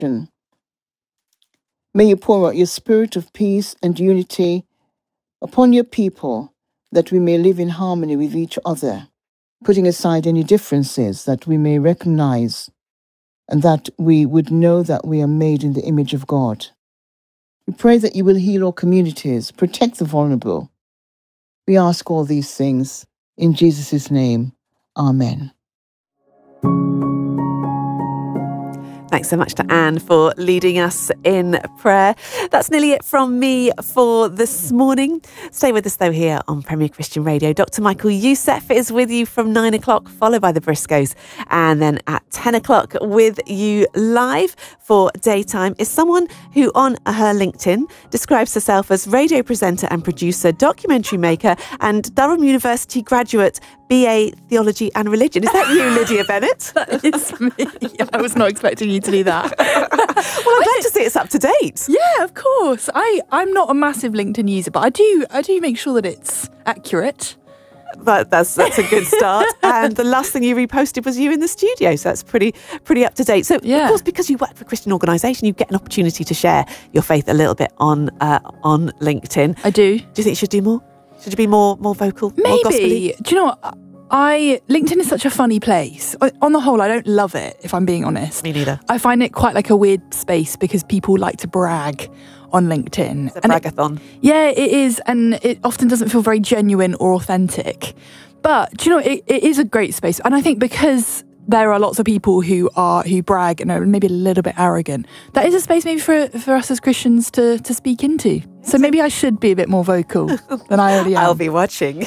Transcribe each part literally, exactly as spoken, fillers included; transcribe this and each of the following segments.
destruction. May you pour out your spirit of peace and unity upon your people, that we may live in harmony with each other, putting aside any differences, that we may recognize and that we would know that we are made in the image of God. We pray that you will heal our communities, protect the vulnerable. We ask all these things in Jesus' name. Amen. Thanks so much to Anne for leading us in prayer. That's nearly it from me for this morning. Stay with us though here on Premier Christian Radio. Doctor Michael Youssef is with you from nine o'clock, followed by the Briscoes. And then at ten o'clock with you live for Daytime is someone who on her LinkedIn describes herself as radio presenter and producer, documentary maker and Durham University graduate, B A Theology and Religion. Is that you, Lydia Bennett? That is me. I was not expecting you to do that. Well, I'm glad to see it's up to date. Yeah, of course. I, I'm not a massive LinkedIn user, but I do I do make sure that it's accurate. That, that's that's a good start. And the last thing you reposted was you in the studio, so that's pretty pretty up to date. So, yeah. Of course, because you work for a Christian organisation, you get an opportunity to share your faith a little bit on uh, on LinkedIn. I do. Do you think you should do more? Should you be more more vocal? Maybe. More gospel-y? Do you know what? I LinkedIn is such a funny place. On the whole, I don't love it, if I'm being honest. Me neither. I find it quite like a weird space because people like to brag on LinkedIn. It's a bragathon. It, yeah, it is, and it often doesn't feel very genuine or authentic. But do you know, it, it is a great space, and I think because there are lots of people who are who brag and are maybe a little bit arrogant, that is a space maybe for for us as Christians to to speak into. So maybe I should be a bit more vocal than I already am. I'll be watching.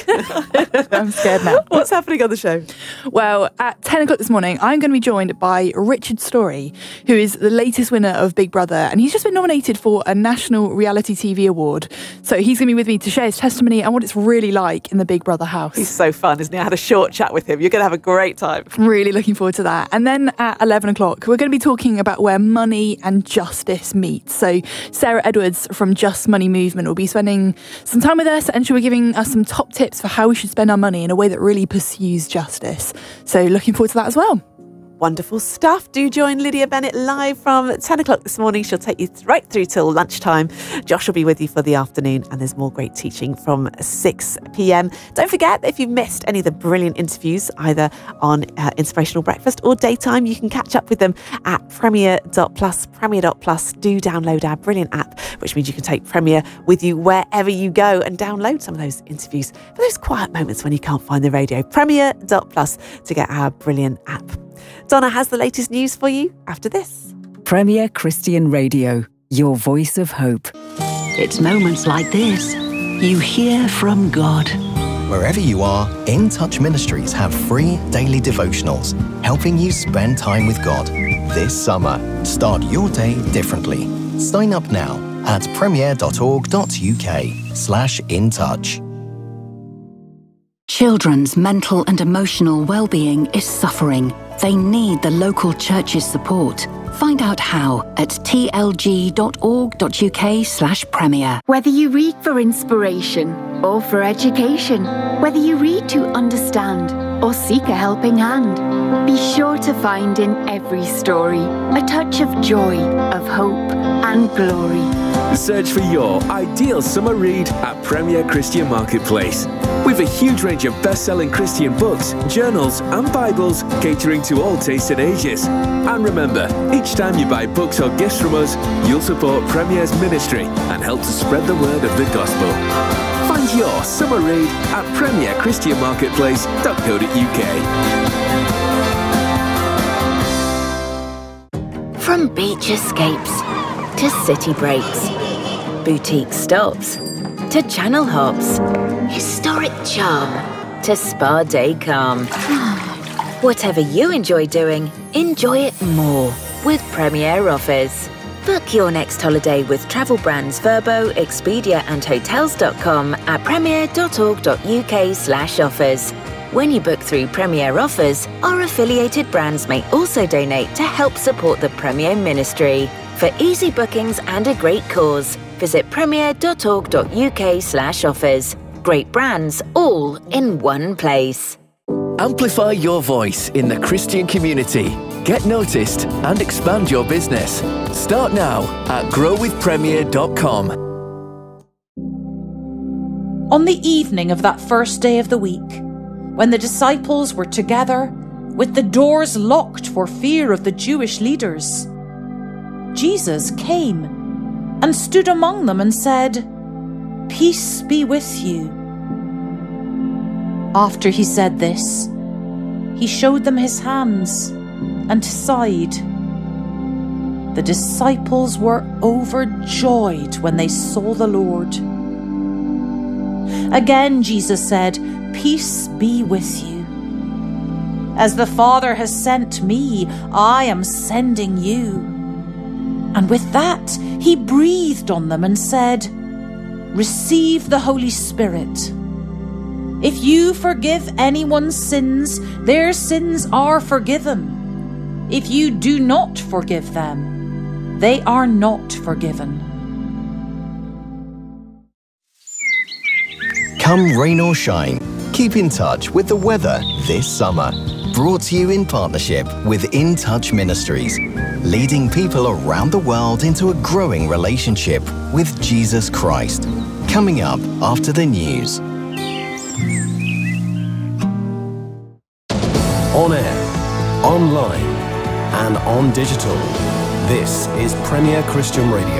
I'm scared now. What's happening on the show? Well, at ten o'clock this morning, I'm going to be joined by Richard Story, who is the latest winner of Big Brother, and he's just been nominated for a National Reality T V Award. So he's going to be with me to share his testimony and what it's really like in the Big Brother house. He's so fun, isn't he? I had a short chat with him. You're going to have a great time. I'm really looking forward to that. And then at eleven o'clock, we're going to be talking about where money and justice meet. So Sarah Edwards from Just Money Movement will be spending some time with us, and she'll be giving us some top tips for how we should spend our money in a way that really pursues justice. So looking forward to that as well. Wonderful stuff. Do join Lydia Bennett live from ten o'clock this morning. She'll take you right through till lunchtime. Josh will be with you for the afternoon, and there's more great teaching from six p.m. Don't forget, if you've missed any of the brilliant interviews, either on uh, Inspirational Breakfast or Daytime, you can catch up with them at premier dot plus. premier dot plus. Do download our brilliant app, which means you can take Premier with you wherever you go and download some of those interviews for those quiet moments when you can't find the radio. premier dot plus to get our brilliant app. Donna has the latest news for you after this. Premier Christian Radio, your voice of hope. It's moments like this you hear from God. Wherever you are, In Touch Ministries have free daily devotionals, helping you spend time with God. This summer, start your day differently. Sign up now at premier dot org dot uk slash in touch. Children's mental and emotional well-being is suffering. They need the local church's support. Find out how at t l g dot org dot uk slash premier. Whether you read for inspiration or for education, whether you read to understand or seek a helping hand, be sure to find in every story a touch of joy, of hope and glory. Search for your ideal summer read at Premier Christian Marketplace. With a huge range of best-selling Christian books, journals and Bibles catering to all tastes and ages. And remember, each time you buy books or gifts from us, you'll support Premier's ministry and help to spread the word of the gospel. Find your summer read at premier christian marketplace dot co dot uk. From beach escapes to city breaks, boutique stops to channel hops, historic charm to spa day calm. Whatever you enjoy doing, enjoy it more with Premier Offers. Book your next holiday with travel brands Verbo, Expedia and Hotels dot com at premier dot org dot uk slash offers. When you book through Premier Offers, our affiliated brands may also donate to help support the Premier ministry. For easy bookings and a great cause, visit premier dot org dot uk slash offers. Great brands all in one place. Amplify your voice in the Christian community. get noticed, and expand your business. Start now at grow with premier dot com. On the evening of that first day of the week, when the disciples were together, with the doors locked for fear of the Jewish leaders, Jesus came and stood among them and said, "Peace be with you." After he said this, he showed them his hands and side. The disciples were overjoyed when they saw the Lord. Again, Jesus said, "Peace be with you. As the Father has sent me, I am sending you." And with that, he breathed on them and said, "Receive the Holy Spirit. If you forgive anyone's sins, their sins are forgiven. If you do not forgive them, they are not forgiven." Come rain or shine, keep in touch with the weather this summer. Brought to you in partnership with In Touch Ministries, leading people around the world into a growing relationship with Jesus Christ. Coming up after the news. On air, online, and on digital. This is Premier Christian Radio.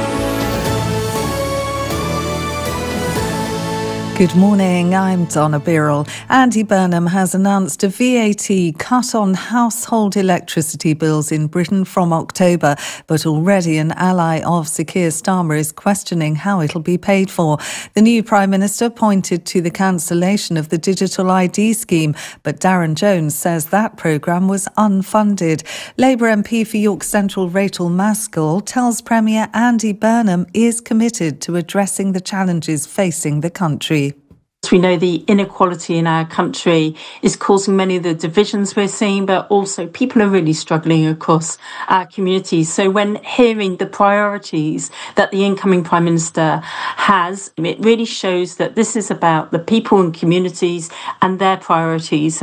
Good morning, I'm Donna Birrell. Andy Burnham has announced a V A T cut on household electricity bills in Britain from October, but already an ally of Sir Keir Starmer is questioning how it'll be paid for. The new Prime Minister pointed to the cancellation of the digital I D scheme, but Darren Jones says that programme was unfunded. Labour M P for York Central Rachel Maskell tells Premier Andy Burnham is committed to addressing the challenges facing the country. We know the inequality in our country is causing many of the divisions we're seeing, but also people are really struggling across our communities. So when hearing the priorities that the incoming Prime Minister has, it really shows that this is about the people and communities and their priorities.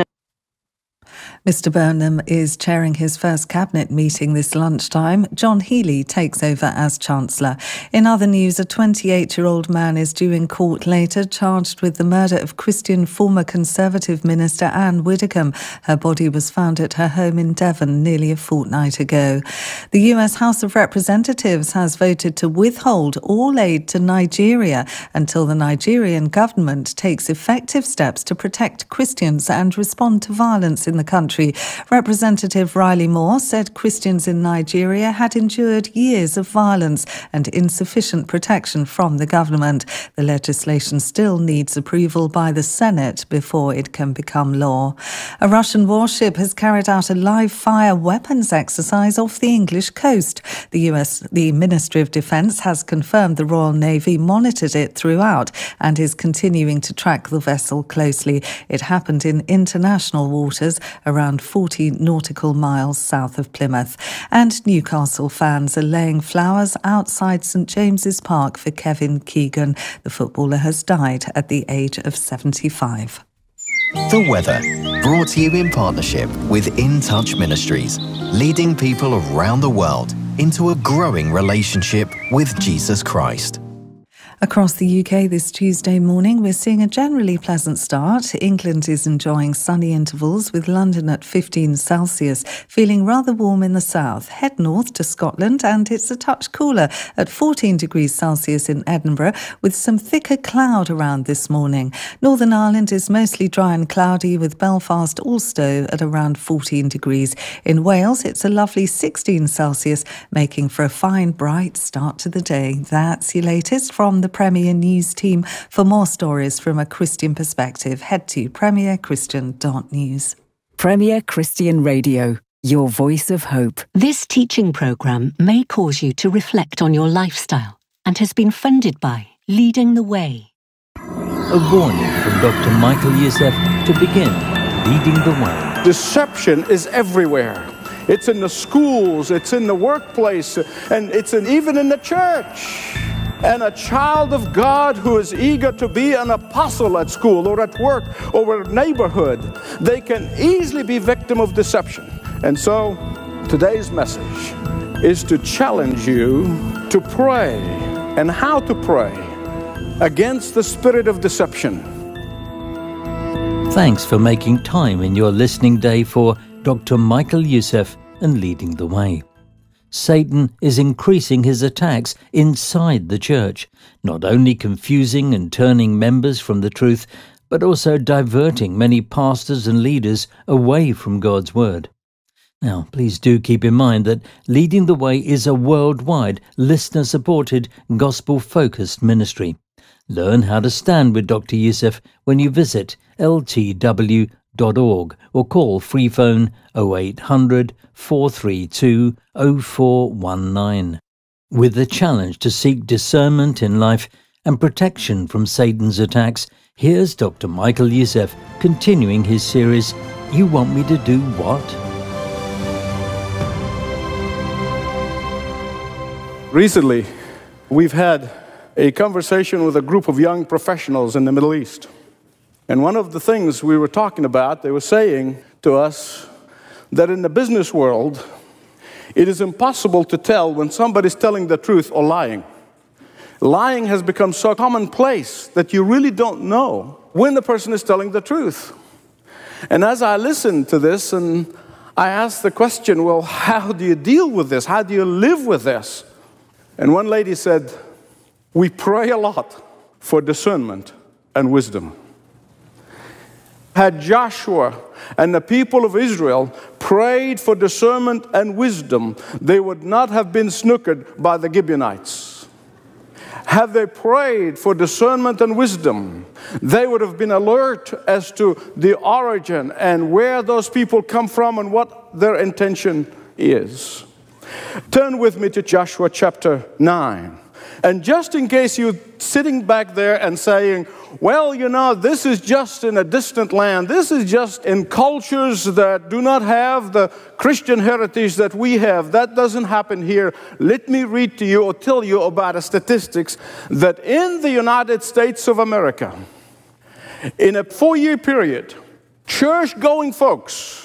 Mister Burnham is chairing his first cabinet meeting this lunchtime. John Healey takes over as Chancellor. In other news, a twenty-eight-year-old man is due in court later, charged with the murder of Christian former Conservative Minister Anne Widdecombe. Her body was found at her home in Devon nearly a fortnight ago. The U S House of Representatives has voted to withhold all aid to Nigeria until the Nigerian government takes effective steps to protect Christians and respond to violence in the country. Representative Riley Moore said Christians in Nigeria had endured years of violence and insufficient protection from the government. The legislation still needs approval by the Senate before it can become law. A Russian warship has carried out a live-fire weapons exercise off the English coast. The U S, the Ministry of Defence has confirmed the Royal Navy monitored it throughout and is continuing to track the vessel closely. It happened in international waters around forty nautical miles south of Plymouth. And Newcastle fans are laying flowers outside St James's Park for Kevin Keegan. The footballer has died at the age of seventy-five. The weather, brought to you in partnership with In Touch Ministries, leading people around the world into a growing relationship with Jesus Christ. Across the U K this Tuesday morning, we're seeing a generally pleasant start. England is enjoying sunny intervals with London at fifteen Celsius, feeling rather warm in the south. Head north to Scotland and it's a touch cooler at fourteen degrees Celsius in Edinburgh with some thicker cloud around this morning. Northern Ireland is mostly dry and cloudy with Belfast also at around fourteen degrees. In Wales, it's a lovely sixteen Celsius, making for a fine, bright start to the day. That's your latest from the Premier News team. For more stories from a Christian perspective, head to premier christian dot news. Premier Christian Radio, your voice of hope. This teaching programme may cause you to reflect on your lifestyle and has been funded by Leading the Way. A warning from Doctor Michael Youssef to begin Leading the Way. Deception is everywhere. It's in the schools, it's in the workplace, and it's in, even in the church. And a child of God who is eager to be an apostle at school or at work or a neighborhood, they can easily be victim of deception. And so Today's message is to challenge you to pray and how to pray against the spirit of deception. Thanks for making time in your listening day for Doctor Michael Youssef and Leading the Way. Satan is increasing his attacks inside the church, not only confusing and turning members from the truth, but also diverting many pastors and leaders away from God's Word. Now, please do keep in mind that Leading the Way is a worldwide, listener-supported, gospel-focused ministry. Learn how to stand with Doctor Youssef when you visit L T W dot org or call free phone oh eight hundred, four three two, oh four one nine. With the challenge to seek discernment in life and protection from Satan's attacks, here's Doctor Michael Youssef continuing his series, You Want Me to Do What? Recently, we've had a conversation with a group of young professionals in the Middle East. And one of the things we were talking about, they were saying to us that in the business world, it is impossible to tell when somebody's telling the truth or lying. Lying has become so commonplace that you really don't know when the person is telling the truth. And as I listened to this, and I asked the question, well, how do you deal with this? How do you live with this? And one lady said, we pray a lot for discernment and wisdom. Had Joshua and the people of Israel prayed for discernment and wisdom, they would not have been snookered by the Gibeonites. Had they prayed for discernment and wisdom, they would have been alert as to the origin and where those people come from and what their intention is. Turn with me to Joshua chapter nine. And just in case you're sitting back there and saying, well, you know, this is just in a distant land. This is just in cultures that do not have the Christian heritage that we have. That doesn't happen here. Let me read to you or tell you about a statistics that in the United States of America, in a four-year period, church-going folks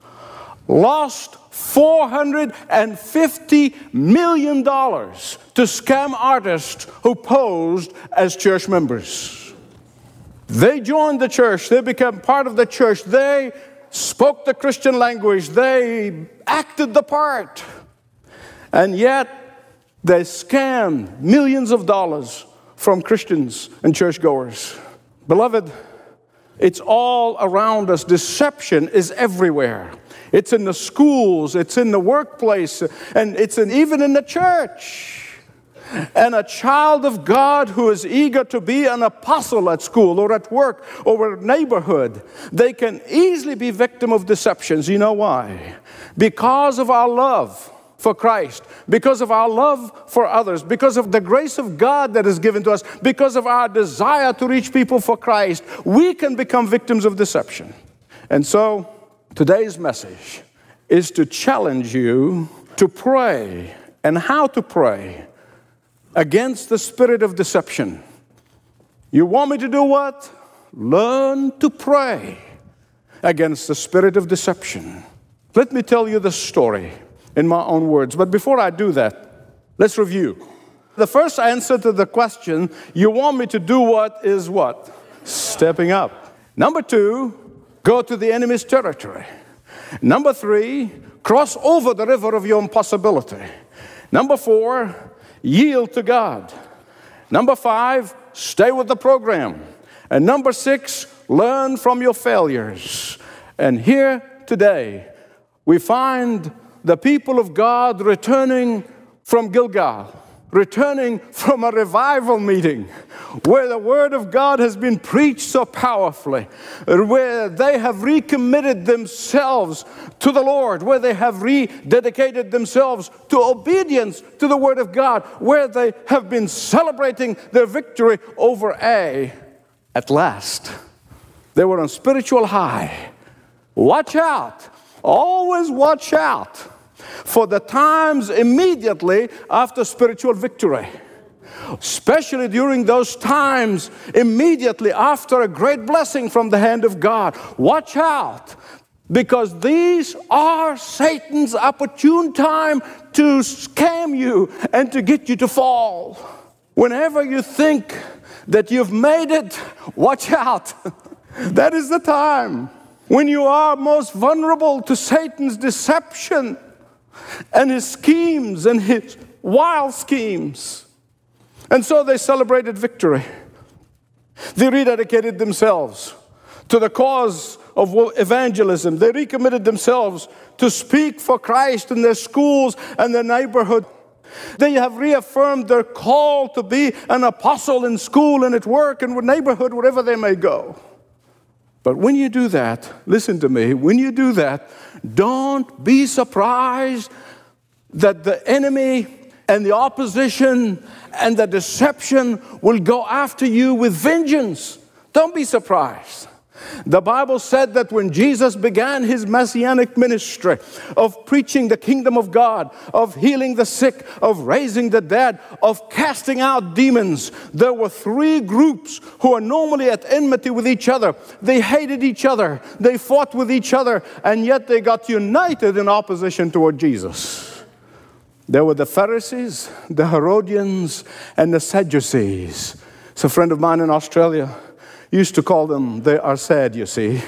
lost four hundred fifty million dollars to scam artists who posed as church members. They joined the church. They became part of the church. They spoke the Christian language. They acted the part. And yet, they scammed millions of dollars from Christians and churchgoers. Beloved, it's all around us. Deception is everywhere. It's in the schools, it's in the workplace, and it's in, even in the church. And a child of God who is eager to be an apostle at school or at work or a neighborhood, they can easily be victim of deceptions. You know why? Because of our love for Christ, because of our love for others, because of the grace of God that is given to us, because of our desire to reach people for Christ, we can become victims of deception. And so, today's message is to challenge you to pray and how to pray against the spirit of deception. You want me to do what? Learn to pray against the spirit of deception. Let me tell you the story in my own words. But before I do that, let's review. The first answer to the question, you want me to do what, is what? Stepping up. Number two, go to the enemy's territory. Number three, cross over the river of your impossibility. Number four, yield to God. Number five, stay with the program. And number six, learn from your failures. And here today, we find the people of God returning from Gilgal, returning from a revival meeting where the Word of God has been preached so powerfully, where they have recommitted themselves to the Lord, where they have rededicated themselves to obedience to the Word of God, where they have been celebrating their victory over A. At last, they were on spiritual high. Watch out. Always watch out for the times immediately after spiritual victory. Especially during those times immediately after a great blessing from the hand of God. Watch out. Because these are Satan's opportune time to scam you and to get you to fall. Whenever you think that you've made it, watch out. That is the time when you are most vulnerable to Satan's deception and his schemes and his wild schemes. And so they celebrated victory. They rededicated themselves to the cause of evangelism. They recommitted themselves to speak for Christ in their schools and their neighborhood. They have reaffirmed their call to be an apostle in school and at work and neighborhood, wherever they may go. But when you do that, listen to me, when you do that, don't be surprised that the enemy and the opposition and the deception will go after you with vengeance. Don't be surprised. The Bible said that when Jesus began his messianic ministry of preaching the kingdom of God, of healing the sick, of raising the dead, of casting out demons, there were three groups who are normally at enmity with each other. They hated each other, they fought with each other, and yet they got united in opposition toward Jesus. There were the Pharisees, the Herodians, and the Sadducees. It's a friend of mine in Australia used to call them, they are sad, you see.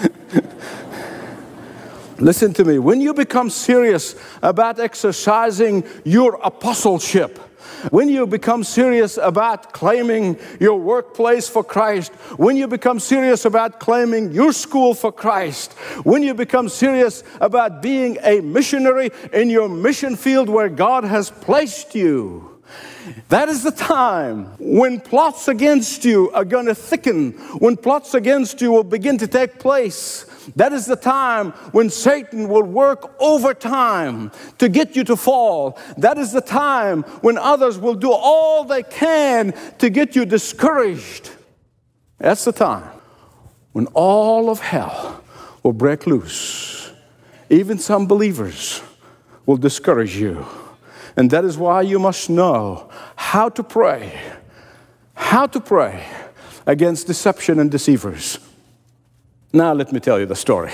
Listen to me. When you become serious about exercising your apostleship, when you become serious about claiming your workplace for Christ, when you become serious about claiming your school for Christ, when you become serious about being a missionary in your mission field where God has placed you, that is the time when plots against you are going to thicken, when plots against you will begin to take place. That is the time when Satan will work overtime to get you to fall. That is the time when others will do all they can to get you discouraged. That's the time when all of hell will break loose. Even some believers will discourage you. And that is why you must know how to pray, how to pray against deception and deceivers. Now let me tell you the story.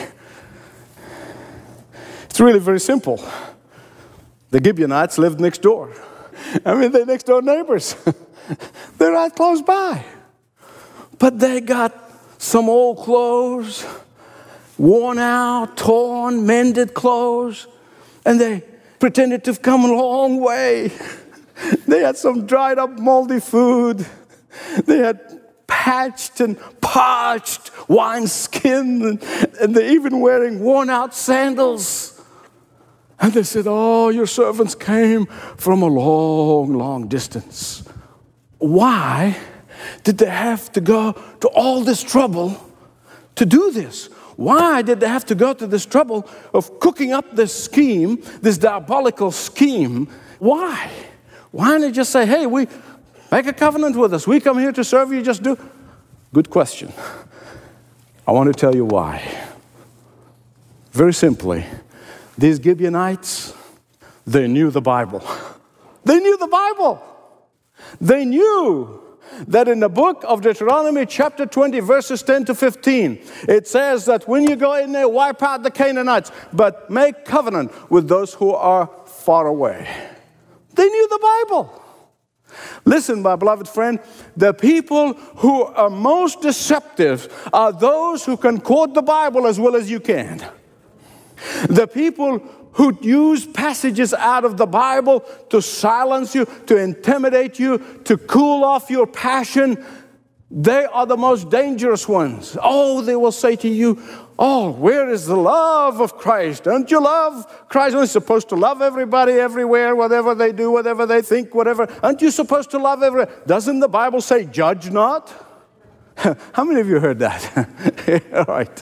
It's really very simple. The Gibeonites lived next door. I mean, they're next door neighbors. They're right close by. But they got some old clothes, worn out, torn, mended clothes, and they pretended to have come a long way. They had some dried up moldy food. They had patched and parched wineskin, and, and they're even wearing worn out sandals. And they said, oh, your servants came from a long, long distance. Why did they have to go to all this trouble to do this? Why did they have to go to this trouble of cooking up this scheme, this diabolical scheme? Why? Why didn't they just say, hey, we make a covenant with us. We come here to serve you, just do. Good question. I want to tell you why. Very simply, these Gibeonites, they knew the Bible. They knew the Bible. They knew that in the book of Deuteronomy chapter twenty, verses ten to fifteen, it says that when you go in there, wipe out the Canaanites, but make covenant with those who are far away. They knew the Bible. Listen, my beloved friend, the people who are most deceptive are those who can quote the Bible as well as you can. The people who use passages out of the Bible to silence you, to intimidate you, to cool off your passion, they are the most dangerous ones. Oh, they will say to you, oh, where is the love of Christ? Don't you love Christ? Aren't you supposed to love everybody everywhere, whatever they do, whatever they think, whatever? Aren't you supposed to love everyone? Doesn't the Bible say, judge not? How many of you heard that? All right.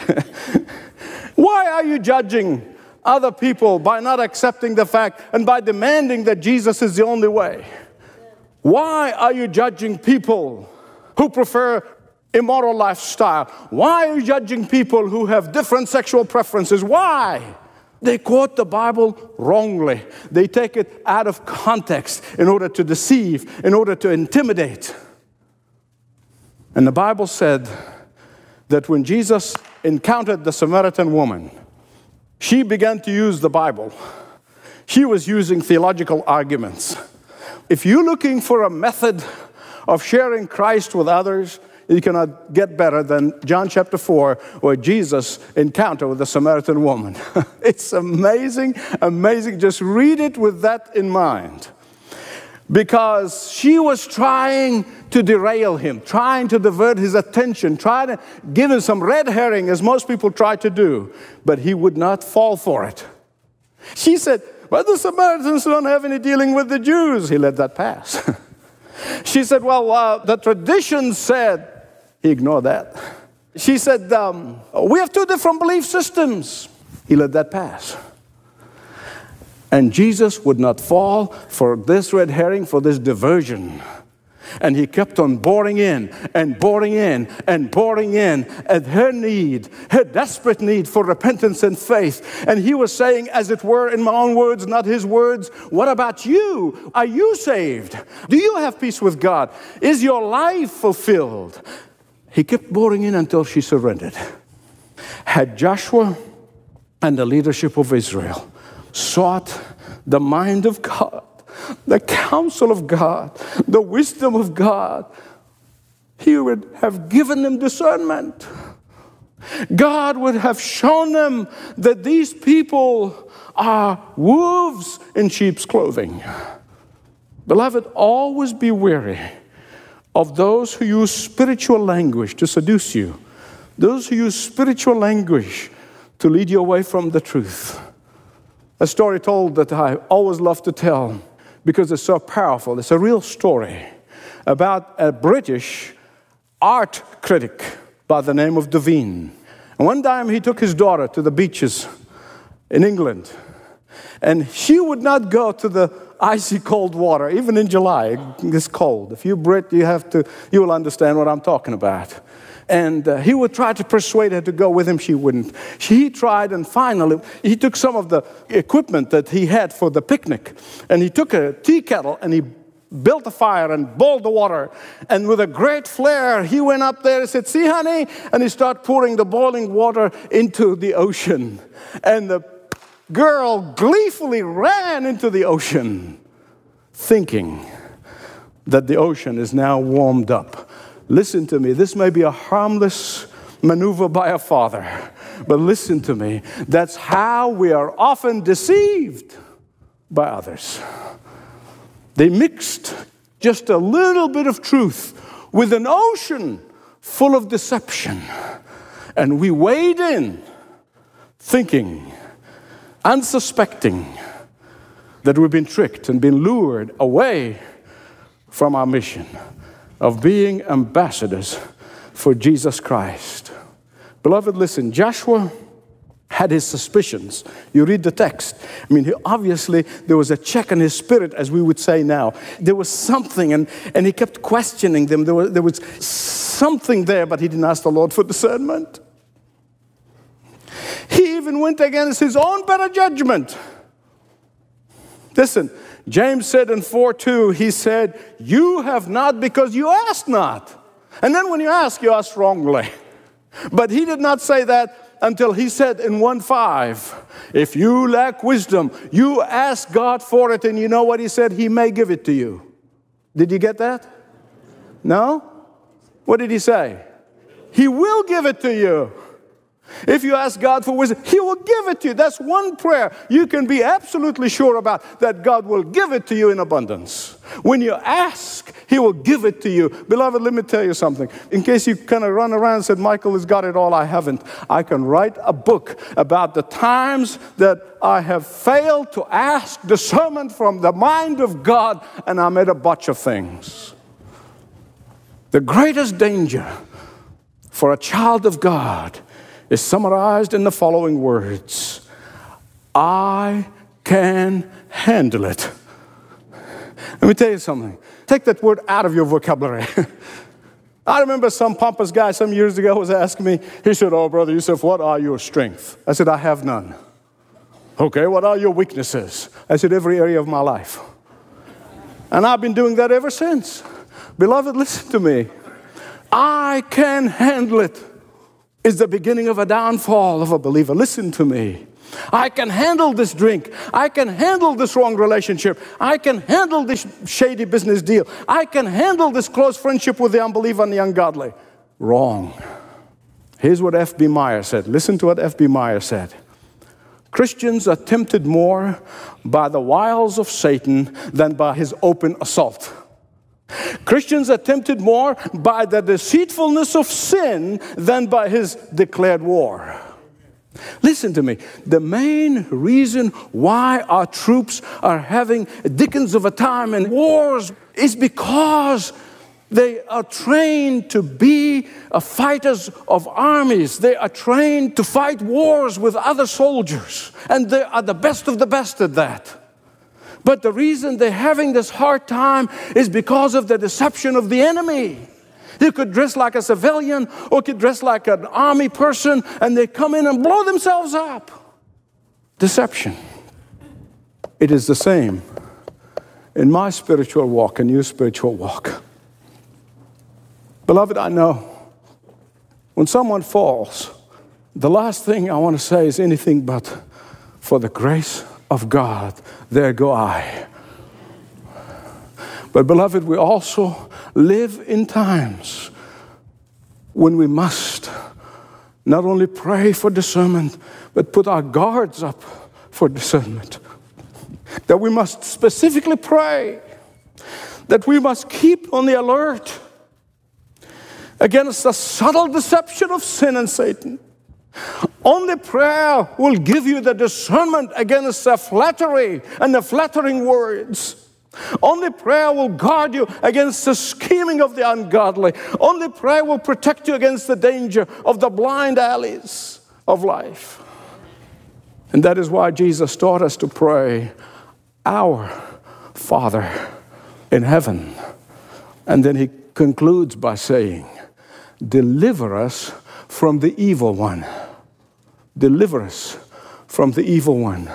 Why are you judging other people by not accepting the fact and by demanding that Jesus is the only way? Why are you judging people who prefer immoral lifestyle? Why are you judging people who have different sexual preferences? Why? They quote the Bible wrongly. They take it out of context in order to deceive, in order to intimidate. And the Bible said that when Jesus encountered the Samaritan woman, she began to use the Bible. She was using theological arguments. If you're looking for a method of sharing Christ with others, you cannot get better than John chapter four, where Jesus encountered with the Samaritan woman. It's amazing, amazing. Just read it with that in mind. Because she was trying to derail him, trying to divert his attention, trying to give him some red herring, as most people try to do. But he would not fall for it. She said, "But the Samaritans don't have any dealing with the Jews." He let that pass. She said, "Well, uh, the tradition said," he ignored that. She said, um, "we have two different belief systems." He let that pass. And Jesus would not fall for this red herring, for this diversion. And he kept on boring in and boring in and boring in at her need, her desperate need for repentance and faith. And he was saying, as it were, in my own words, not his words, "What about you? Are you saved? Do you have peace with God? Is your life fulfilled?" He kept boring in until she surrendered. Had Joshua and the leadership of Israel sought the mind of God, the counsel of God, the wisdom of God, he would have given them discernment. God would have shown them that these people are wolves in sheep's clothing. Beloved, always be wary of those who use spiritual language to seduce you, those who use spiritual language to lead you away from the truth. A story told that I always love to tell because it's so powerful. It's a real story about a British art critic by the name of Devine. And one time he took his daughter to the beaches in England. And she would not go to the icy cold water, even in July. It's cold. If you're Brit, you have to, you will understand what I'm talking about. And uh, he would try to persuade her to go with him. She wouldn't. She tried, and finally, he took some of the equipment that he had for the picnic, and he took a tea kettle, and he built a fire and boiled the water. And with a great flare, he went up there and said, "See, honey?" And he started pouring the boiling water into the ocean. And the girl gleefully ran into the ocean, thinking that the ocean is now warmed up. Listen to me. This may be a harmless maneuver by a father, but listen to me. That's how we are often deceived by others. They mixed just a little bit of truth with an ocean full of deception. And we wade in thinking, unsuspecting, that we've been tricked and been lured away from our mission of being ambassadors for Jesus Christ. Beloved, listen, Joshua had his suspicions. You read the text. I mean, he, obviously, there was a check in his spirit, as we would say now. There was something, and, and he kept questioning them. There was, there was something there, but he didn't ask the Lord for discernment. He even went against his own better judgment. Listen, James said in four two, he said, "You have not because you asked not." And then when you ask, you ask wrongly. But he did not say that until he said in one five, "If you lack wisdom, you ask God for it." And you know what he said? He may give it to you. Did you get that? No? What did he say? He will give it to you. If you ask God for wisdom, He will give it to you. That's one prayer you can be absolutely sure about, that God will give it to you in abundance. When you ask, He will give it to you. Beloved, let me tell you something. In case you kind of run around and said, "Michael has got it all," I haven't. I can write a book about the times that I have failed to ask discernment from the mind of God, and I made a bunch of things. The greatest danger for a child of God is summarized in the following words: I can handle it. Let me tell you something. Take that word out of your vocabulary. I remember some pompous guy some years ago was asking me, he said, "Oh, Brother Yusuf, what are your strengths?" I said, "I have none." "Okay, what are your weaknesses?" I said, "Every area of my life." And I've been doing that ever since. Beloved, listen to me. I can handle it. is the beginning of a downfall of a believer. Listen to me. I can handle this drink. I can handle this wrong relationship. I can handle this shady business deal. I can handle this close friendship with the unbeliever and the ungodly. Wrong. Here's what F B Meyer said. Listen to what F B Meyer said. Christians are tempted more by the wiles of Satan than by his open assault. Christians are tempted more by the deceitfulness of sin than by his declared war. Listen to me. The main reason why our troops are having dickens of a time in wars is because they are trained to be fighters of armies. They are trained to fight wars with other soldiers. And they are the best of the best at that. But the reason they're having this hard time is because of the deception of the enemy. They could dress like a civilian or could dress like an army person, and they come in and blow themselves up. Deception. It is the same in my spiritual walk and your spiritual walk. Beloved, I know when someone falls, the last thing I want to say is anything but, for the grace of God, there go I. But beloved, we also live in times when we must not only pray for discernment, but put our guards up for discernment. That we must specifically pray, that we must keep on the alert against the subtle deception of sin and Satan. Only prayer will give you the discernment against the flattery and the flattering words. Only prayer will guard you against the scheming of the ungodly. Only prayer will protect you against the danger of the blind alleys of life. And that is why Jesus taught us to pray, Our Father in heaven. And then he concludes by saying, deliver us from the evil one. Deliver us from the evil one.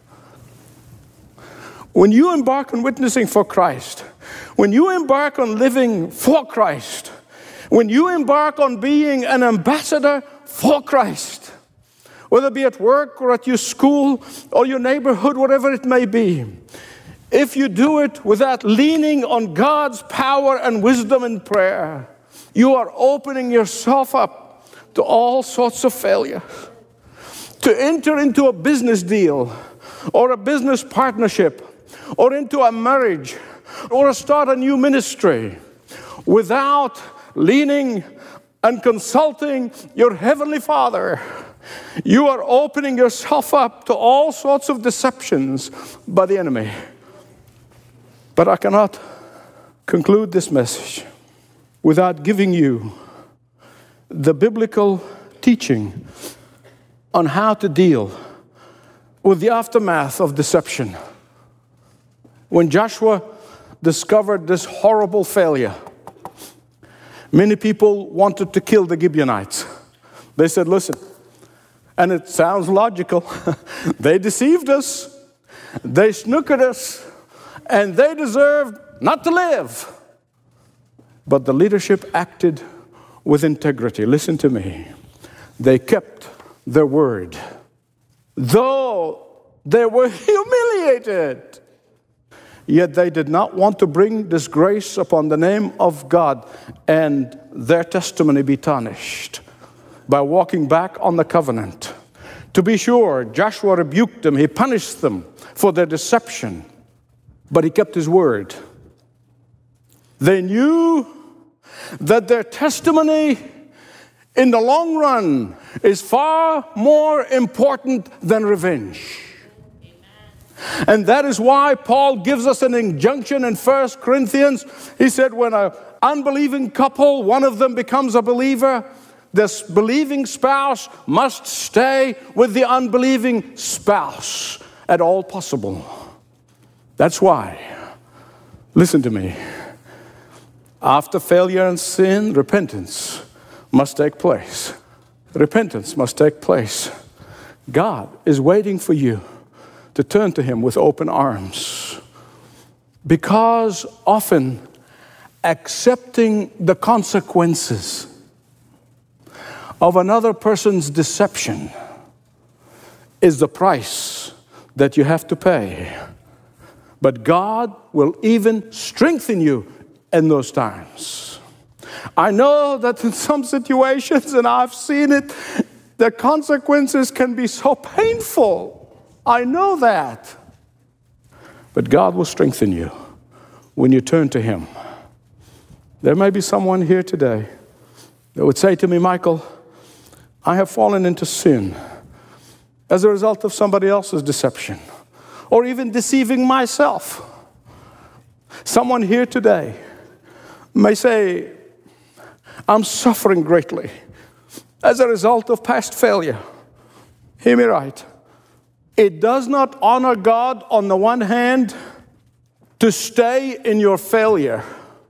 When you embark on witnessing for Christ, when you embark on living for Christ, when you embark on being an ambassador for Christ, whether it be at work or at your school or your neighborhood, whatever it may be, if you do it without leaning on God's power and wisdom in prayer, you are opening yourself up to all sorts of failure. To enter into a business deal or a business partnership or into a marriage or start a new ministry without leaning and consulting your Heavenly Father, you are opening yourself up to all sorts of deceptions by the enemy. But I cannot conclude this message without giving you the biblical teaching on how to deal with the aftermath of deception. When Joshua discovered this horrible failure, many people wanted to kill the Gibeonites. They said, listen, and it sounds logical, they deceived us, they snookered us, and they deserved not to live. But the leadership acted with integrity. Listen to me. They kept their word, though they were humiliated. Yet they did not want to bring disgrace upon the name of God and their testimony be tarnished by walking back on the covenant. To be sure, Joshua rebuked them. He punished them for their deception, but he kept his word. They knew that their testimony in the long run is far more important than revenge. And that is why Paul gives us an injunction in First Corinthians. He said, when an unbelieving couple, one of them becomes a believer, this believing spouse must stay with the unbelieving spouse at all possible. That's why, listen to me, after failure and sin, repentance must take place. Repentance must take place. God is waiting for you to turn to Him with open arms. Because often accepting the consequences of another person's deception is the price that you have to pay. But God will even strengthen you in those times. I know that in some situations, and I've seen it, the consequences can be so painful. I know that. But God will strengthen you when you turn to Him. There may be someone here today that would say to me, Michael, I have fallen into sin as a result of somebody else's deception, or even deceiving myself. Someone here today may say, I'm suffering greatly as a result of past failure. Hear me right. It does not honor God, on the one hand, to stay in your failure,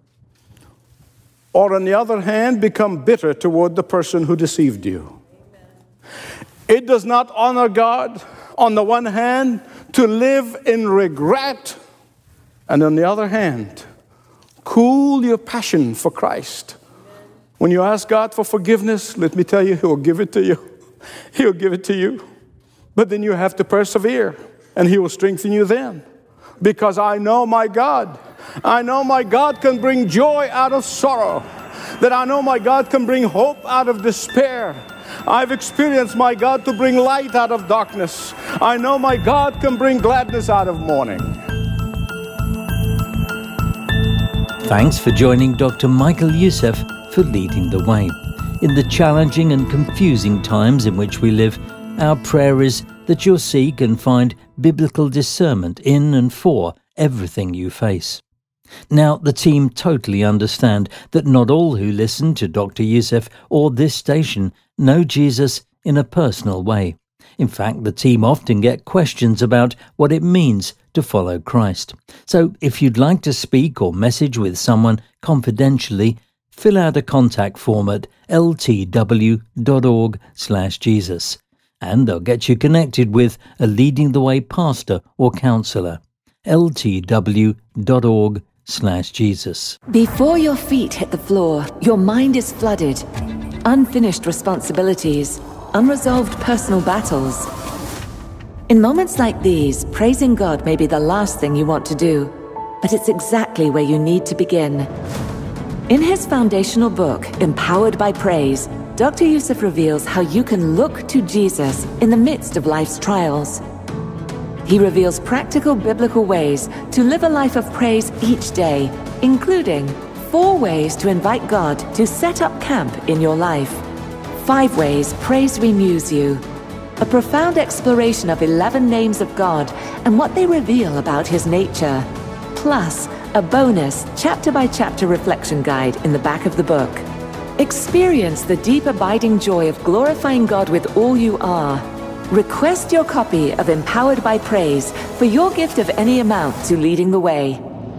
or on the other hand, become bitter toward the person who deceived you. It does not honor God, on the one hand, to live in regret, and on the other hand, cool your passion for Christ. When you ask God for forgiveness, let me tell you, He will give it to you. He'll give it to you. But then you have to persevere, and He will strengthen you then. Because I know my God. I know my God can bring joy out of sorrow. That I know my God can bring hope out of despair. I've experienced my God to bring light out of darkness. I know my God can bring gladness out of mourning. Thanks for joining Doctor Michael Youssef for Leading the Way. In the challenging and confusing times in which we live, our prayer is that you'll seek and find biblical discernment in and for everything you face. Now, the team totally understand that not all who listen to Doctor Youssef or this station know Jesus in a personal way. In fact, the team often get questions about what it means to follow Christ. So, if you'd like to speak or message with someone confidentially, fill out a contact form at l t w dot org slash Jesus. And they'll get you connected with a Leading the Way pastor or counsellor. l t w dot org slash Jesus. Before your feet hit the floor, your mind is flooded. Unfinished responsibilities, unresolved personal battles. In moments like these, praising God may be the last thing you want to do, but it's exactly where you need to begin. In his foundational book, Empowered by Praise, Doctor Youssef reveals how you can look to Jesus in the midst of life's trials. He reveals practical biblical ways to live a life of praise each day, including four ways to invite God to set up camp in your life, five ways praise renews you, a profound exploration of eleven names of God and what they reveal about his nature, plus a bonus chapter-by-chapter reflection guide in the back of the book. Experience the deep abiding joy of glorifying God with all you are. Request your copy of Empowered by Praise for your gift of any amount to Leading the Way.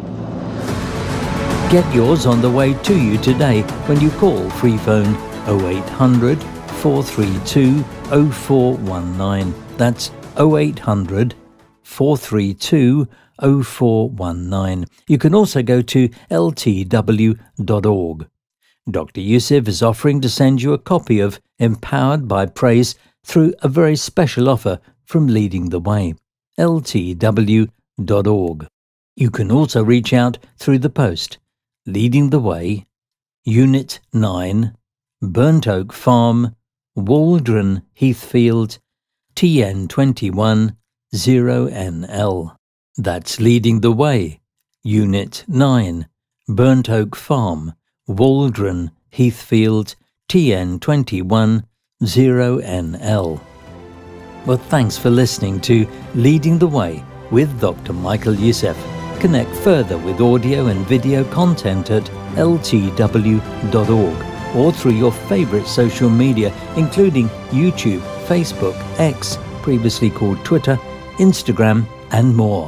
Get yours on the way to you today when you call free phone oh eight hundred, four three two, oh four one nine. That's oh eight hundred, four three two, oh four one nine. You can also go to l t w dot org. Doctor Youssef is offering to send you a copy of Empowered by Praise through a very special offer from Leading the Way, l t w dot org. You can also reach out through the post, Leading the Way, Unit nine, Burnt Oak Farm, Waldron Heathfield, T N twenty-one, zero N L. That's Leading the Way, Unit nine, Burnt Oak Farm, Waldron Heathfield, T N twenty-one, zero N L. Well, thanks for listening to Leading the Way with Doctor Michael Youssef. Connect further with audio and video content at l t w dot org or through your favourite social media, including YouTube, Facebook, X, previously called Twitter, Instagram, and more.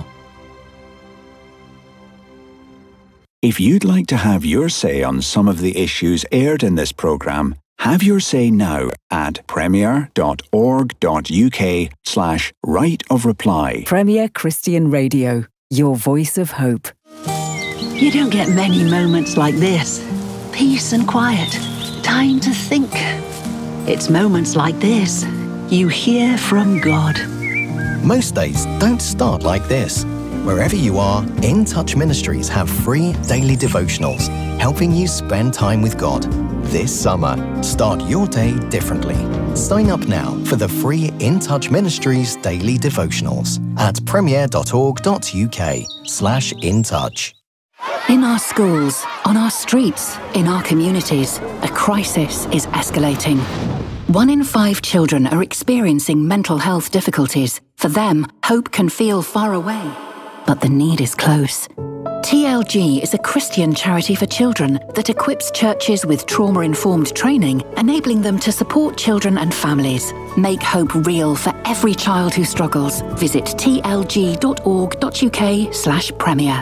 If you'd like to have your say on some of the issues aired in this programme, have your say now at premier dot org dot u k slash right of reply. Premier Christian Radio, your voice of hope. You don't get many moments like this. Peace and quiet. Time to think. It's moments like this you hear from God. Most days don't start like this. Wherever you are, In Touch Ministries have free daily devotionals, helping you spend time with God. This summer, start your day differently. Sign up now for the free In Touch Ministries daily devotionals at premier.org.uk slash in touch. In our schools, on our streets, in our communities, a crisis is escalating. One in five children are experiencing mental health difficulties. For them, hope can feel far away, but the need is close. T L G is a Christian charity for children that equips churches with trauma-informed training, enabling them to support children and families. Make hope real for every child who struggles. Visit tlg.org.uk slash premier.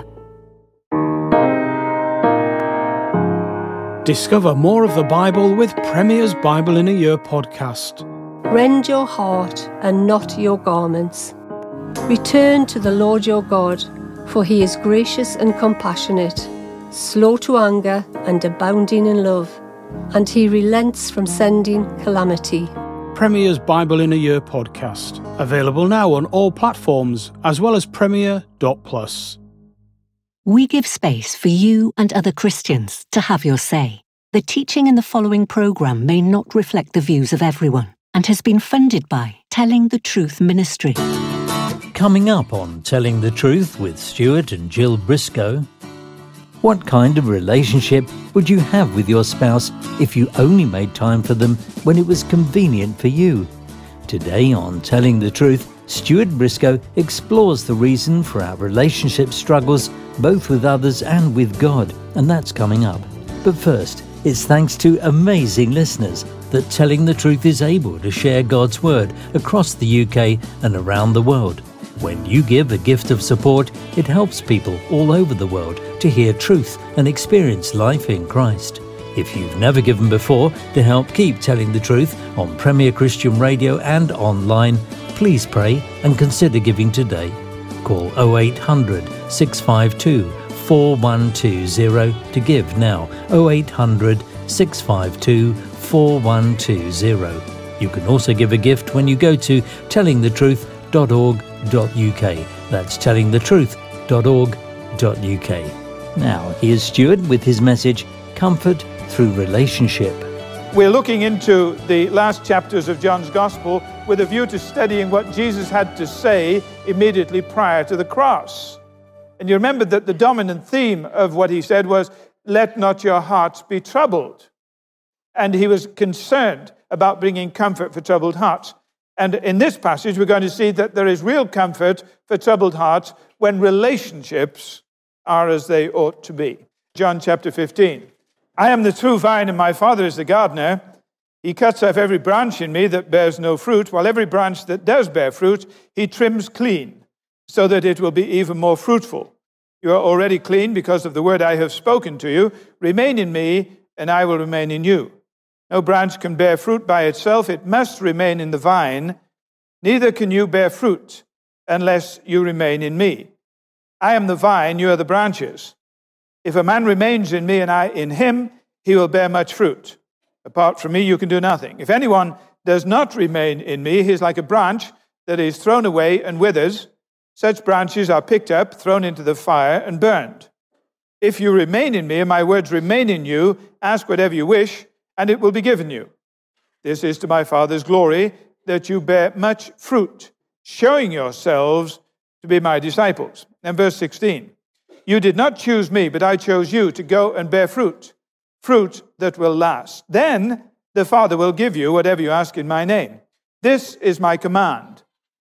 Discover more of the Bible with Premier's Bible in a Year podcast. Rend your heart and not your garments. Return to the Lord your God, for he is gracious and compassionate, slow to anger and abounding in love, and he relents from sending calamity. Premier's Bible in a Year podcast. Available now on all platforms, as well as premier dot plus. We give space for you and other Christians to have your say. The teaching in the following programme may not reflect the views of everyone and has been funded by Telling the Truth Ministry. Coming up on Telling the Truth with Stuart and Jill Briscoe. What kind of relationship would you have with your spouse if you only made time for them when it was convenient for you? Today on Telling the Truth, Stuart Briscoe explores the reason for our relationship struggles, both with others and with God, and that's coming up. But first, it's thanks to amazing listeners that Telling the Truth is able to share God's Word across the U K and around the world. When you give a gift of support, it helps people all over the world to hear truth and experience life in Christ. If you've never given before, to help keep Telling the Truth on Premier Christian Radio and online, please pray and consider giving today. Call oh eight hundred, six five two, four one two zero to give now. oh eight hundred, six five two, four one two zero. You can also give a gift when you go to telling the truth dot org dot U K. That's telling the truth dot org dot U K. Now, here's Stuart with his message, Comfort Through Relationship. We're looking into the last chapters of John's Gospel with a view to studying what Jesus had to say immediately prior to the cross. And you remember that the dominant theme of what he said was, "Let not your hearts be troubled." And he was concerned about bringing comfort for troubled hearts. And in this passage, we're going to see that there is real comfort for troubled hearts when relationships are as they ought to be. John chapter fifteen. I am the true vine, and my Father is the gardener. He cuts off every branch in me that bears no fruit, while every branch that does bear fruit, he trims clean, so that it will be even more fruitful. You are already clean because of the word I have spoken to you. Remain in me, and I will remain in you. No branch can bear fruit by itself. It must remain in the vine. Neither can you bear fruit unless you remain in me. I am the vine, you are the branches. If a man remains in me and I in him, he will bear much fruit. Apart from me, you can do nothing. If anyone does not remain in me, he is like a branch that is thrown away and withers. Such branches are picked up, thrown into the fire, and burned. If you remain in me and my words remain in you, ask whatever you wish, and it will be given you. This is to my Father's glory, that you bear much fruit, showing yourselves to be my disciples. And verse sixteen. You did not choose me, but I chose you to go and bear fruit, fruit that will last. Then the Father will give you whatever you ask in my name. This is my command.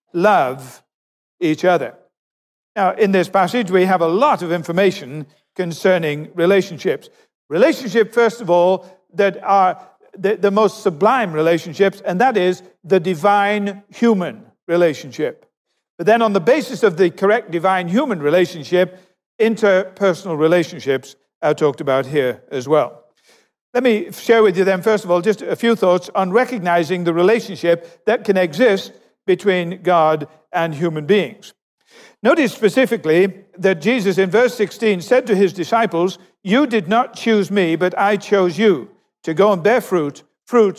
Love each other. Now, in this passage, we have a lot of information concerning relationships. Relationship, first of all, that are the, the most sublime relationships, and that is the divine-human relationship. But then on the basis of the correct divine-human relationship, interpersonal relationships are talked about here as well. Let me share with you then, first of all, just a few thoughts on recognizing the relationship that can exist between God and human beings. Notice specifically that Jesus in verse sixteen said to his disciples, you did not choose me, but I chose you to go and bear fruit, fruit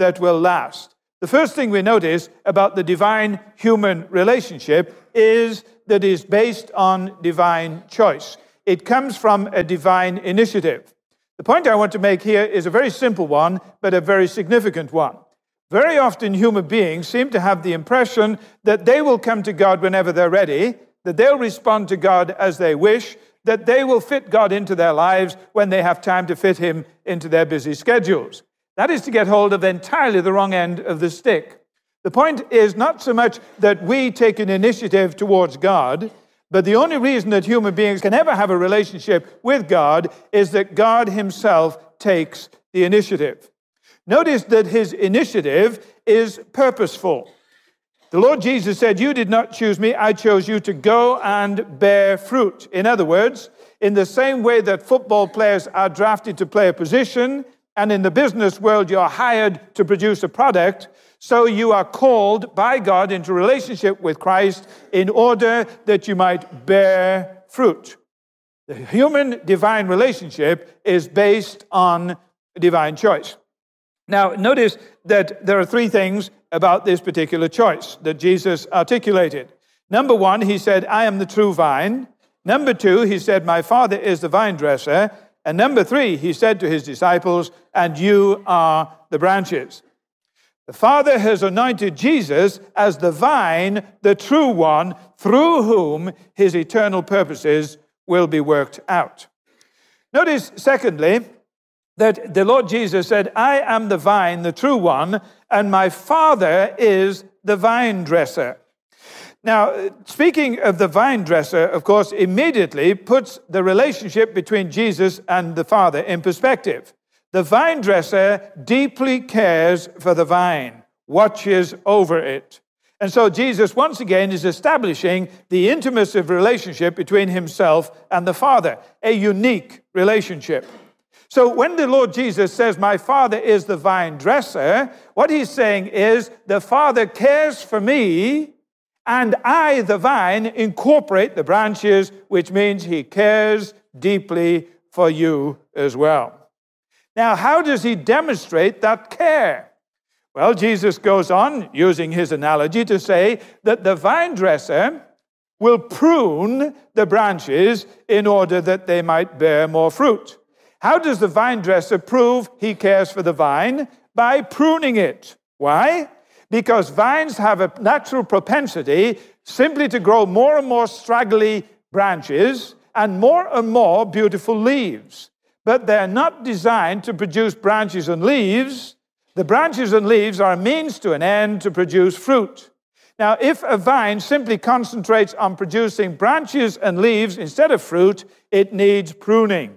that will last. The first thing we notice about the divine-human relationship is that it is based on divine choice. It comes from a divine initiative. The point I want to make here is a very simple one, but a very significant one. Very often human beings seem to have the impression that they will come to God whenever they're ready, that they'll respond to God as they wish, that they will fit God into their lives when they have time to fit him into their busy schedules. That is to get hold of entirely the wrong end of the stick. The point is not so much that we take an initiative towards God, but the only reason that human beings can ever have a relationship with God is that God himself takes the initiative. Notice that his initiative is purposeful. The Lord Jesus said, "You did not choose me, I chose you to go and bear fruit." In other words, in the same way that football players are drafted to play a position, and in the business world you're hired to produce a product, so you are called by God into relationship with Christ in order that you might bear fruit. The human-divine relationship is based on divine choice. Now, notice that there are three things about this particular choice that Jesus articulated. Number one, he said, "I am the true vine." Number two, he said, "My Father is the vine dresser." And number three, he said to his disciples, "And you are the branches." The Father has anointed Jesus as the vine, the true one, through whom his eternal purposes will be worked out. Notice, secondly, that the Lord Jesus said, "I am the vine, the true one, and my Father is the vine dresser." Now, speaking of the vine dresser, of course, immediately puts the relationship between Jesus and the Father in perspective. The vine dresser deeply cares for the vine, watches over it. And so Jesus, once again, is establishing the intimacy relationship between himself and the Father, a unique relationship. So when the Lord Jesus says, "My Father is the vine dresser," what he's saying is, the Father cares for me, and I, the vine, incorporate the branches, which means he cares deeply for you as well. Now, how does he demonstrate that care? Well, Jesus goes on, using his analogy, to say that the vine dresser will prune the branches in order that they might bear more fruit. How does the vine dresser prove he cares for the vine? By pruning it. Why? Because vines have a natural propensity simply to grow more and more straggly branches and more and more beautiful leaves. But they're not designed to produce branches and leaves. The branches and leaves are a means to an end to produce fruit. Now, if a vine simply concentrates on producing branches and leaves instead of fruit, it needs pruning.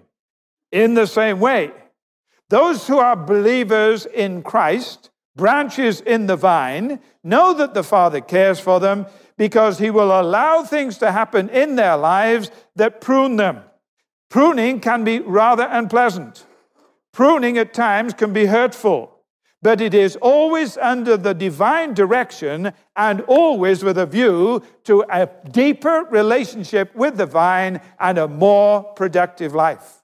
In the same way, those who are believers in Christ, branches in the vine, know that the Father cares for them because he will allow things to happen in their lives that prune them. Pruning can be rather unpleasant. Pruning at times can be hurtful, but it is always under the divine direction and always with a view to a deeper relationship with the vine and a more productive life.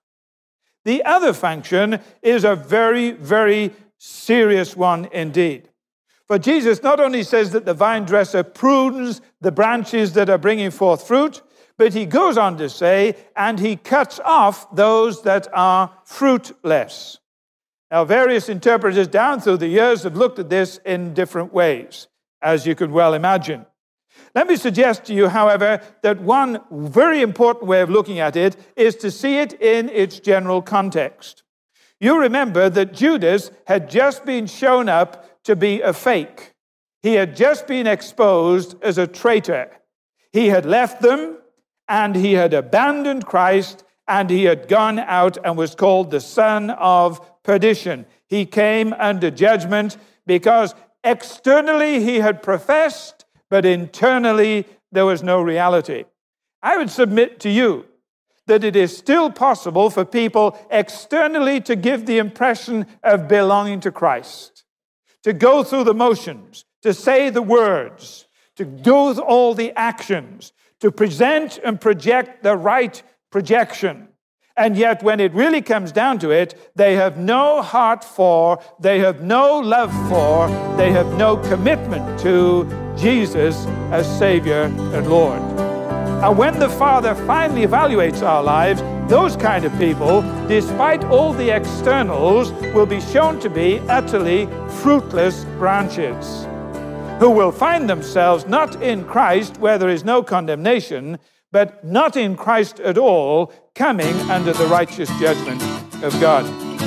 The other function is a very, very serious one indeed. For Jesus not only says that the vine dresser prunes the branches that are bringing forth fruit, but he goes on to say, and he cuts off those that are fruitless. Now, various interpreters down through the years have looked at this in different ways, as you can well imagine. Let me suggest to you, however, that one very important way of looking at it is to see it in its general context. You remember that Judas had just been shown up to be a fake. He had just been exposed as a traitor. He had left them, and he had abandoned Christ, and he had gone out and was called the son of perdition. He came under judgment because externally he had professed, but internally there was no reality. I would submit to you that it is still possible for people externally to give the impression of belonging to Christ, to go through the motions, to say the words, to do all the actions, to present and project the right projection. And yet when it really comes down to it, they have no heart for, they have no love for, they have no commitment to Jesus as Savior and Lord. And when the Father finally evaluates our lives, those kind of people, despite all the externals, will be shown to be utterly fruitless branches, who will find themselves not in Christ where there is no condemnation, but not in Christ at all, coming under the righteous judgment of God.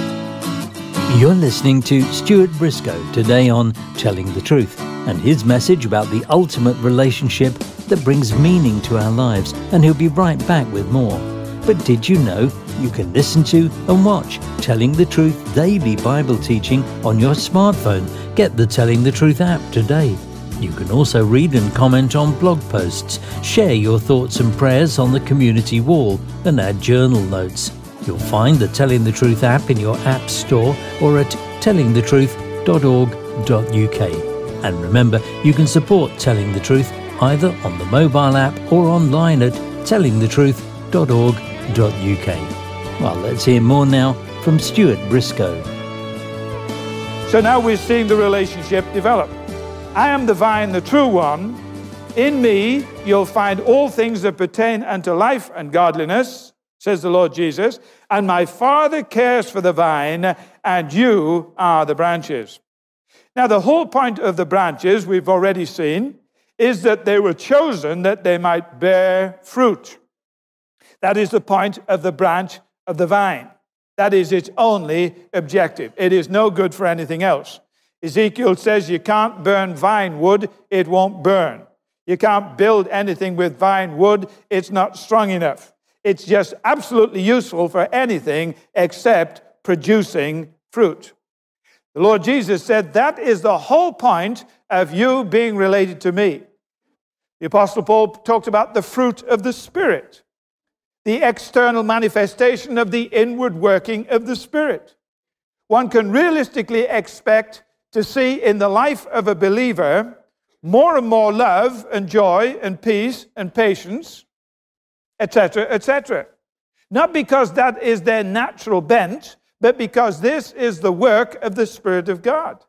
You're listening to Stuart Briscoe today on Telling the Truth, and his message about the ultimate relationship that brings meaning to our lives, and he'll be right back with more. But did you know you can listen to and watch Telling the Truth daily Bible teaching on your smartphone? Get the Telling the Truth app today. You can also read and comment on blog posts, share your thoughts and prayers on the community wall, and add journal notes. You'll find the Telling the Truth app in your app store or at telling the truth dot org dot U K. And remember, you can support Telling the Truth either on the mobile app or online at telling the truth dot org dot U K. Well, let's hear more now from Stuart Briscoe. So now we're seeing the relationship develop. I am the vine, the true one. In me, you'll find all things that pertain unto life and godliness, says the Lord Jesus. And my Father cares for the vine, and you are the branches. Now, the whole point of the branches, we've already seen, is that they were chosen that they might bear fruit. That is the point of the branch of the vine. That is its only objective. It is no good for anything else. Ezekiel says you can't burn vine wood, it won't burn. You can't build anything with vine wood, it's not strong enough. It's just absolutely useful for anything except producing fruit. The Lord Jesus said that is the whole point of you being related to me. The Apostle Paul talked about the fruit of the Spirit, the external manifestation of the inward working of the Spirit. One can realistically expect to see in the life of a believer more and more love and joy and peace and patience, et cetera, et cetera. Not because that is their natural bent, but because this is the work of the Spirit of God.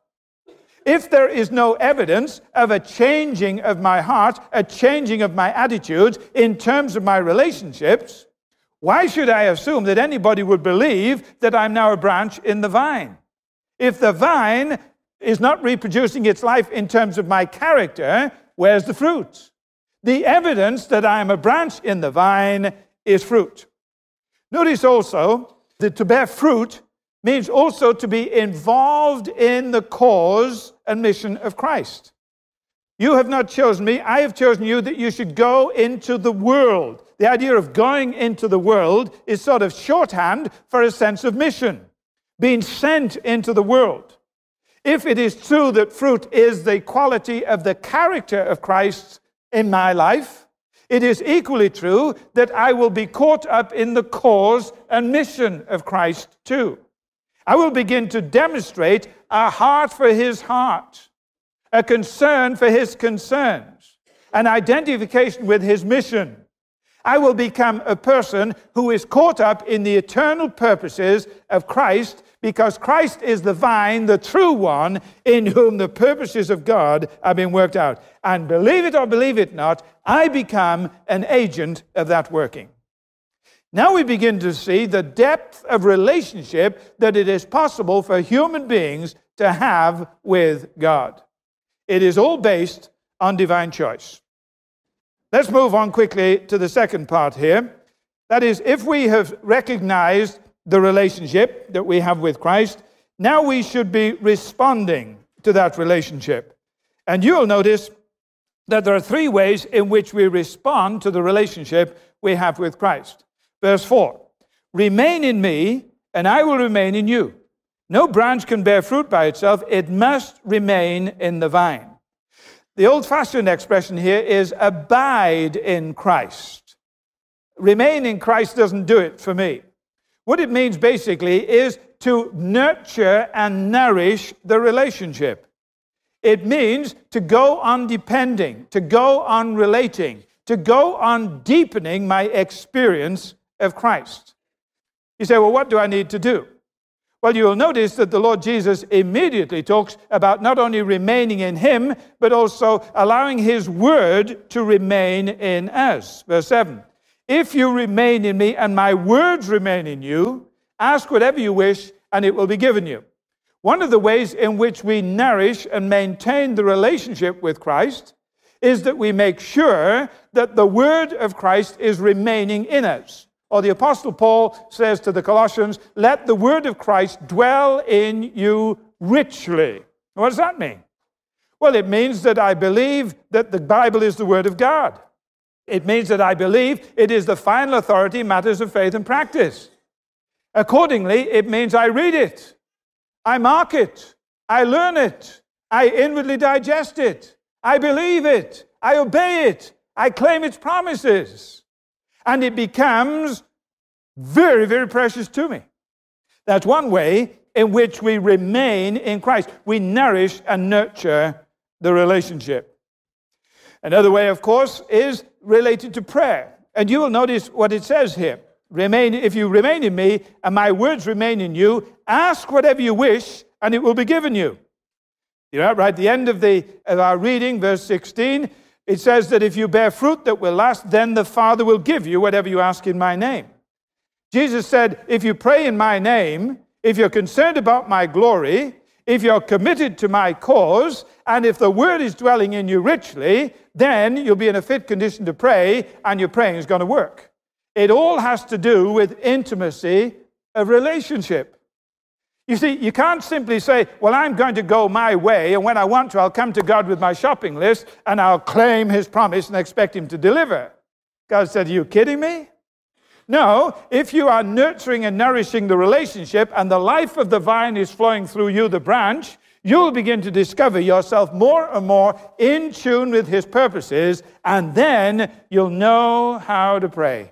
If there is no evidence of a changing of my heart, a changing of my attitudes in terms of my relationships, why should I assume that anybody would believe that I'm now a branch in the vine? If the vine is not reproducing its life in terms of my character, where's the fruit? The evidence that I am a branch in the vine is fruit. Notice also that to bear fruit means also to be involved in the cause and mission of Christ. You have not chosen me, I have chosen you that you should go into the world. The idea of going into the world is sort of shorthand for a sense of mission, being sent into the world. If it is true that fruit is the quality of the character of Christ in my life, it is equally true that I will be caught up in the cause and mission of Christ too. I will begin to demonstrate a heart for his heart, a concern for his concerns, an identification with his mission. I will become a person who is caught up in the eternal purposes of Christ, because Christ is the vine, the true one, in whom the purposes of God are being worked out. And believe it or believe it not, I become an agent of that working. Now we begin to see the depth of relationship that it is possible for human beings to have with God. It is all based on divine choice. Let's move on quickly to the second part here. That is, if we have recognized the relationship that we have with Christ, now we should be responding to that relationship. And you'll notice that there are three ways in which we respond to the relationship we have with Christ. Verse four, remain in me, and I will remain in you. No branch can bear fruit by itself. It must remain in the vine. The old-fashioned expression here is abide in Christ. Remain in Christ doesn't do it for me. What it means basically is to nurture and nourish the relationship. It means to go on depending, to go on relating, to go on deepening my experience of Christ. You say, well, what do I need to do? Well, you will notice that the Lord Jesus immediately talks about not only remaining in him, but also allowing his word to remain in us. Verse seven, if you remain in me and my words remain in you, ask whatever you wish and it will be given you. One of the ways in which we nourish and maintain the relationship with Christ is that we make sure that the word of Christ is remaining in us. Or the Apostle Paul says to the Colossians, let the word of Christ dwell in you richly. What does that mean? Well, it means that I believe that the Bible is the word of God. It means that I believe it is the final authority in matters of faith and practice. Accordingly, it means I read it, I mark it, I learn it, I inwardly digest it, I believe it, I obey it, I claim its promises. And it becomes very, very precious to me. That's one way in which we remain in Christ. We nourish and nurture the relationship. Another way, of course, is related to prayer. And you will notice what it says here. Remain, if you remain in me and my words remain in you, ask whatever you wish and it will be given you. You know, right at the end of, the, of our reading, verse sixteen, it says that if you bear fruit that will last, then the Father will give you whatever you ask in my name. Jesus said, if you pray in my name, if you're concerned about my glory, if you're committed to my cause, and if the word is dwelling in you richly, then you'll be in a fit condition to pray, and your praying is going to work. It all has to do with intimacy of relationship. You see, you can't simply say, well, I'm going to go my way, and when I want to, I'll come to God with my shopping list, and I'll claim his promise and expect him to deliver. God said, are you kidding me? No, if you are nurturing and nourishing the relationship, and the life of the vine is flowing through you, the branch, you'll begin to discover yourself more and more in tune with his purposes, and then you'll know how to pray.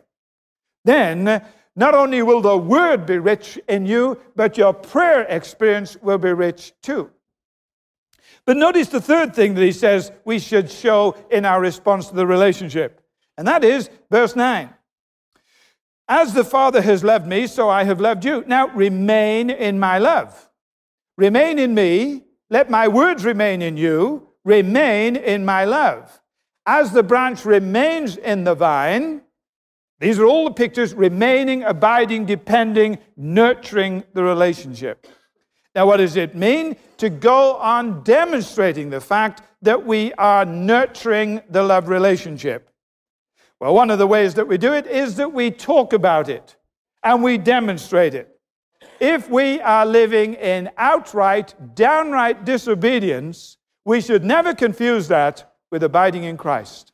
Then, not only will the word be rich in you, but your prayer experience will be rich too. But notice the third thing that he says we should show in our response to the relationship. And that is verse nine. As the Father has loved me, so I have loved you. Now remain in my love. Remain in me. Let my words remain in you. Remain in my love. As the branch remains in the vine, these are all the pictures: remaining, abiding, depending, nurturing the relationship. Now, what does it mean? To go on demonstrating the fact that we are nurturing the love relationship. Well, one of the ways that we do it is that we talk about it and we demonstrate it. If we are living in outright, downright disobedience, we should never confuse that with abiding in Christ.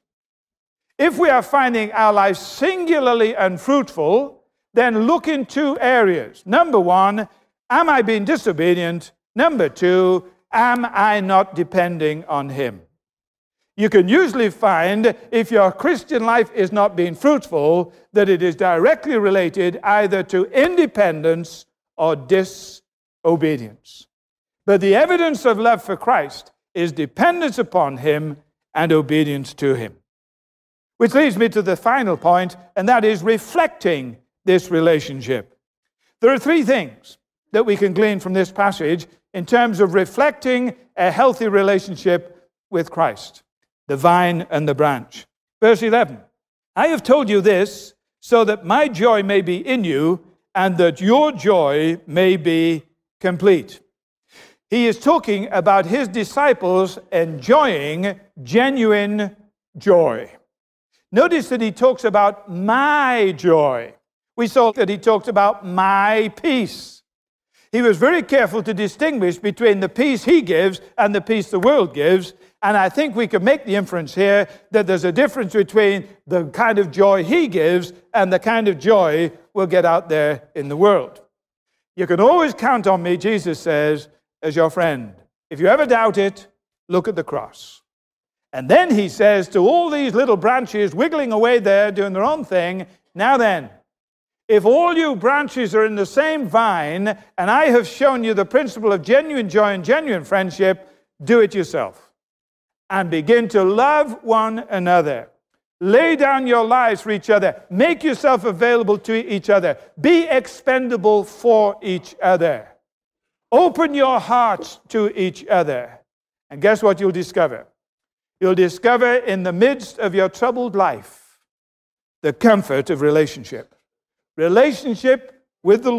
If we are finding our lives singularly unfruitful, then look in two areas. Number one, am I being disobedient? Number two, am I not depending on him? You can usually find, if your Christian life is not being fruitful, that it is directly related either to independence or disobedience. But the evidence of love for Christ is dependence upon him and obedience to him. Which leads me to the final point, and that is reflecting this relationship. There are three things that we can glean from this passage in terms of reflecting a healthy relationship with Christ, the vine and the branch. Verse eleven, I have told you this so that my joy may be in you and that your joy may be complete. He is talking about his disciples enjoying genuine joy. Notice that he talks about my joy. We saw that he talked about my peace. He was very careful to distinguish between the peace he gives and the peace the world gives. And I think we can make the inference here that there's a difference between the kind of joy he gives and the kind of joy we'll get out there in the world. You can always count on me, Jesus says, as your friend. If you ever doubt it, look at the cross. And then he says to all these little branches wiggling away there, doing their own thing, now then, if all you branches are in the same vine, and I have shown you the principle of genuine joy and genuine friendship, do it yourself. And begin to love one another. Lay down your lives for each other. Make yourself available to each other. Be expendable for each other. Open your hearts to each other. And guess what you'll discover? You'll discover in the midst of your troubled life the comfort of relationship. Relationship with the